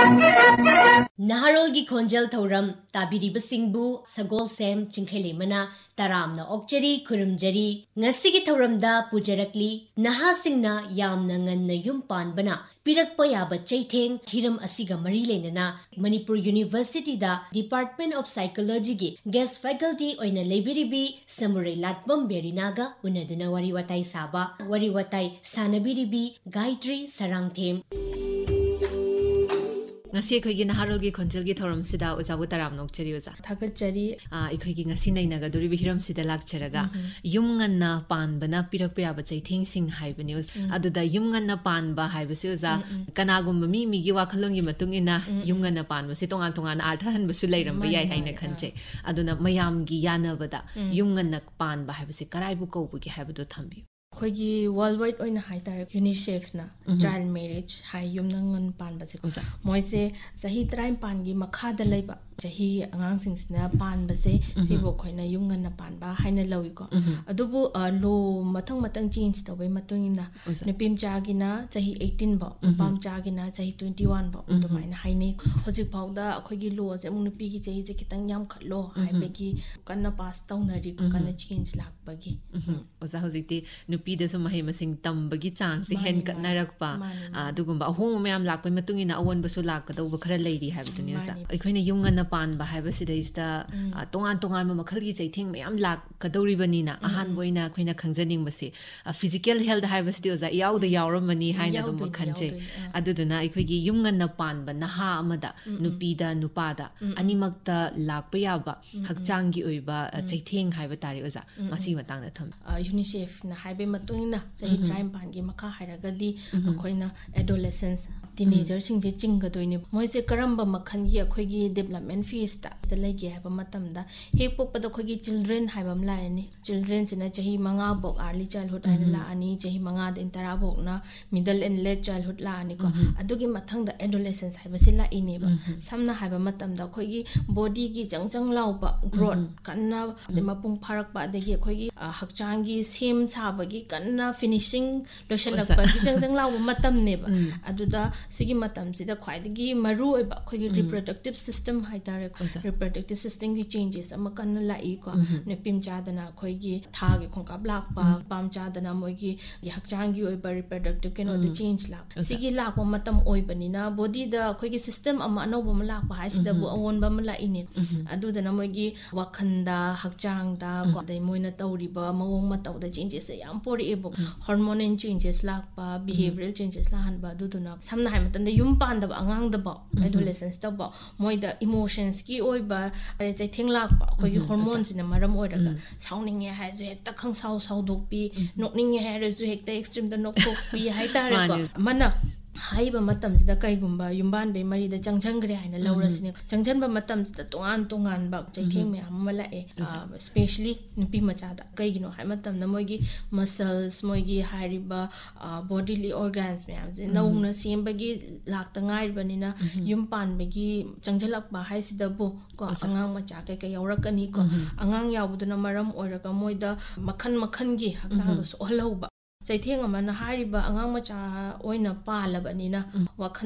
Naharolgi Khonjal Thauram Tabiribasingbu Sagolsem Chinkhelemana Taramna Okchari Kurumjari Ngasigi Thauramda Pujarakli Nahasingna Yamna Nganna Yum Panbana Pirakpa Yaba Chaitheng Hiram Asiga Mari Lenana Manipur University da Department of Psychology gi Guest Faculty Oina Lebiribi Samurai Latbam Berinaga Unaduna Wariwatai Saba Wariwatai Sanabiribi Gayatri Sarangthem ngasi khoi naharol gi khonjal gi thoram sida uzabu taram nok chari uza thagat chari khoi gi ngasi nai naga duri hiram sida lak charaga yum nganna pan bana pirak pa ba chaithing sing haibani aduda yum nganna pan ba haibasi uza kanagum mi mi gi wakhalong gi matung ina yum nganna pan ba se tongan tongan artha han basu leiram ba yai haina khanche aduna mayam gi yana bada yum nganna pan ba haibasi karai bu ko bu gi haibadu thambi khoigi worldwide oina haitare UNICEF na child marriage hai yumna ngan pan ba se moise sahi 3 pan gi makha da leiba chahi angang sing sina pan ba se sibo khoina yumngan na pan ba haina lawi ko adubu lo mathang change to bai matungina nepim cha gi na chahi 18 ba pam cha gi na chahi 21 ba dumaina haine hojik phauda khoigi lo se mung nupi gi chahi je kitang yam khatlo hai be gi kanna pass taunari kanna change lak ba gi oza hojikti nupi da sum hai masing tambagi chance se hen katnarak pa adugumba ahom mayam lakpai matungina awon basu lakadaw ba khara leiri haibduni oza aikoina yumngan pan ba haiba sidaista tongan ma makhal gi chaithing mayam lak kadori banina ahan boina khoina khangjaning basi physical health haiba sidi oza yauda yauramani haina dum khanche aduduna aikhoigi yumngan na pan ba naha amada nupida nupada animakta lakpa yaba hakchang gi oiba chaithing haiba tari oza masi matang da tham UNICEF na haibe matungina chahi prime pan gi makha hairagadi khoina adolescents teenager sing je chingadoini moise karamba makhan gi akhoi development phase ta lege haba matamda hek pokpada khogi children haibam laani children sina chahi manga bok early childhood aina la ani chahi manga din tara bok na middle and late childhood la ani ko adugi mathang da adolescence haiba sila ine ba samna haiba matamda khogi body gi changchang lauba growth kanna de mapung pharak ba degi khogi hakchang gi sem saba gi kanna finishing loishalak ba gi changchang lauba matam ne ba aduda sigi matam sida khwaidagi maru ba khogi reproductive system haitare reproductive system gi changes ama kan lai ko ne pim chadana khoi gi tha gi khongkap lak pa pam chadana moi gi hakchang gi oi ba reproductive keno the change lak sigi lak pa matam oi banina body da khoi gi system ama no bom lak pa haisida bu awon ba ma lai ne adu da na moi gi wakhanda hakchang da ko dai moi na tawri ba mawong ma taw da changes yam pori ebo hormonal changes lak pa behavioral changes la han ba du du na samna hai matan da yum pan da angang da ba adolescence da ba moi da emotions ki oi ba are chai thing lak ba khoi hormones in maram oi raga sauning ye ha je ta khang sau dok pi nokning ye ha re ju hekta extreme da nok tok pi hai ta re ko mana haiba matam sida kai gumba yumban be mari da changchang gre haina laurasini changchan ba matam sida tongan ba chaitheng me amala e especially nupi macha da kai gino hai matam na moigi muscles moigi hariba bodily organs me amje nauna sembagi lakta ngai banina yumpan begi changjalak ba hai sida bo ko angang macha kai kai yaurakani ko angang yawuduna maram oiraga moida makhan gi haksang do so haloba chaitheng amana hariba angang macha oina palabanina wakhan